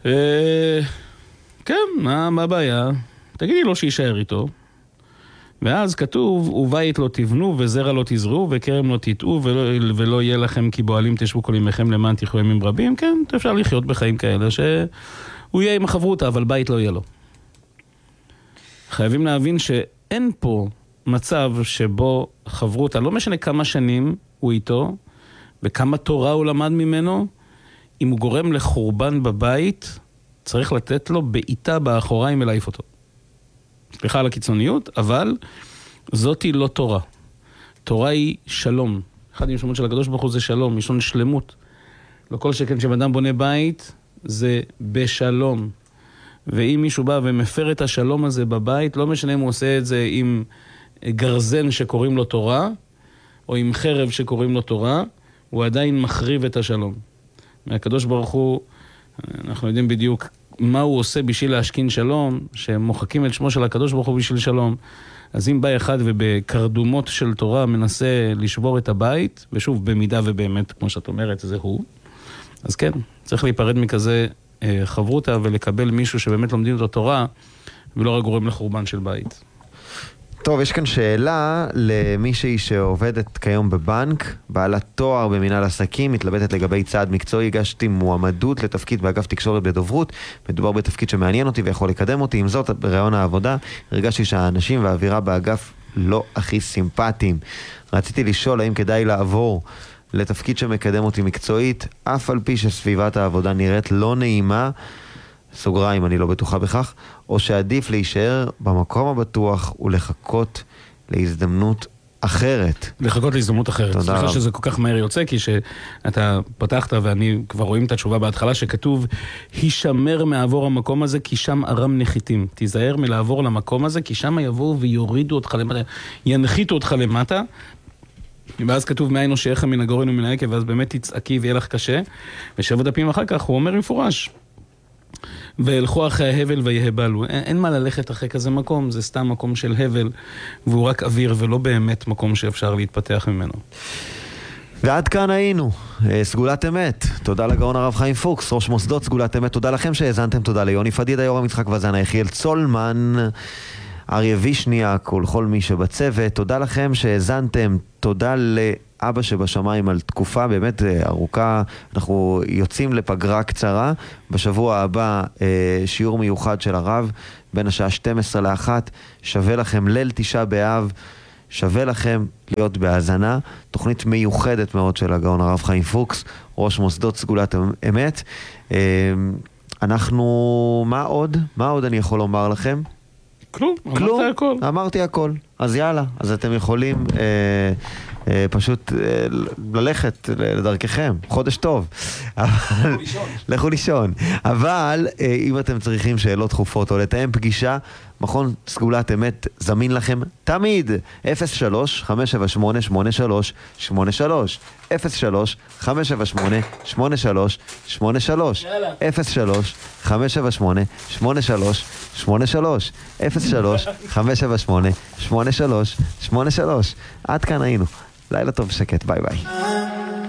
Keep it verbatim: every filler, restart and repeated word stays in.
כן, מה הבעיה? תגידי לו שישאר איתו. ואז כתוב, ובית לא תבנו, וזרע לא תזרעו, וכרם לא תטעו, ולא, ולא יהיה לכם כי בועלים תשבו כל ימיכם למען תחיו ימים רבים. כן, אפשר לחיות בחיים כאלה, שהוא יהיה עם החברותה, אבל בית לא יהיה לו. חייבים להבין שאין פה מצב שבו חברותה, לא משנה כמה שנים הוא איתו, וכמה תורה הוא למד ממנו, אם הוא גורם לחורבן בבית, צריך לתת לו בעיטה באחוריים ולהעיף אותו. סליחה על הקיצוניות, אבל זאת היא לא תורה. תורה היא שלום. אחד המשמעות של הקדוש ברוך הוא זה שלום, ישון שלמות. לא כל שכן שבאדם בונה בית, זה בשלום. ואם מישהו בא ומפר את השלום הזה בבית, לא משנה אם הוא עושה את זה עם גרזן שקוראים לו תורה, או עם חרב שקוראים לו תורה, הוא עדיין מחריב את השלום. מהקדוש ברוך הוא, אנחנו יודעים בדיוק מה הוא עושה בשביל להשכין שלום, שמוחקים את שמו של הקדוש ברוך הוא בשביל שלום. אז אם בא אחד ובקרדומות של תורה מנסה לשבור את הבית, ושוב, במידה ובאמת, כמו שאת אומרת, זה הוא, אז כן, צריך להיפרד מכזה אה, חברותה ולקבל מישהו שבאמת לומדים את התורה, ולא רק גורם לחורבן של בית. טוב, יש כאן שאלה למישהי שעובדת כיום בבנק, בעלת תואר במנהל עסקים, מתלבטת לגבי צעד מקצועי, הגשתי מועמדות לתפקיד באגף תקשורת בדוברות, מדובר בתפקיד שמעניין אותי ויכול לקדם אותי, עם זאת, ברעיון העבודה, הרגשתי שהאנשים והאווירה באגף לא הכי סימפטיים. רציתי לשאול האם כדאי לעבור לתפקיד שמקדם אותי מקצועית, אף על פי שסביבת העבודה נראית לא נעימה, סוגריים, אני לא בטוחה בכך, או שעדיף להישאר במקום הבטוח ולחכות להזדמנות אחרת. לחכות להזדמנות אחרת. סליחה שזה כל כך מהר יוצא, כי שאתה פתחת ואני כבר רואים את התשובה בהתחלה, שכתוב, הישמר מעבור המקום הזה, כי שם ארם נחיתים. תיזהר מלעבור למקום הזה, כי שם יבואו ויורידו אותך למטה, ינחיתו אותך למטה, ואז כתוב מאין נושייך מן הגורן ומן היקב, ואז באמת תצעקי ויהיה לך קשה, ושבע דפים אחר כך הוא אומר מפורש, והלכו אחרי ההבל ויהבלו. אין, אין מה ללכת אחרי כזה מקום, זה סתם מקום של הבל, והוא רק אוויר ולא באמת מקום שאפשר להתפתח ממנו. ועד כאן היינו, סגולת אמת. תודה לגאון הרב חיים פוקס, ראש מוסדות סגולת אמת. תודה לכם שהאזנתם, תודה ליוני פדידה, יורם יצחק וזנה, יחיאל צולמן, אריה וישניאק ולכל מי שבצוות. תודה לכם שהאזנתם, תודה לאבא שבשמיים על תקופה באמת ארוכה. אנחנו יוצאים לפגרה קצרה, בשבוע הבא שיעור מיוחד של הרב בין השעה שתים עשרה לאחת. שווה לכם ליל תשעה באב, שווה לכם להיות בהאזנה. תוכנית מיוחדת מאוד של הגאון הרב חיים פוקס, ראש מוסדות סגולת אמת. אנחנו, מה עוד? מה עוד אני יכול לומר לכם? כלום, אמרת הכל. אמרתי הכל. אז יאללה, אז אתם יכולים אה, אה, פשוט אה, ללכת לדרככם. חודש טוב. אבל, לכו לישון. אבל אה, אם אתם צריכים שאלות דחופות או לתאם פגישה, מכון סגולת אמת זמין לכם תמיד. אפס שלוש חמש שבע שמונה שמונה שלוש שמונה שלוש אפס שלוש חמש שבע שמונה שמונה שלוש שמונה שלוש אפס שלוש חמש שבע שמונה שמונה שלוש שמונה שלוש אפס שלוש חמש שבע שמונה שמונה שלוש שמונה שלוש. עד כאן היינו. לילה טוב ושקט, ביי ביי.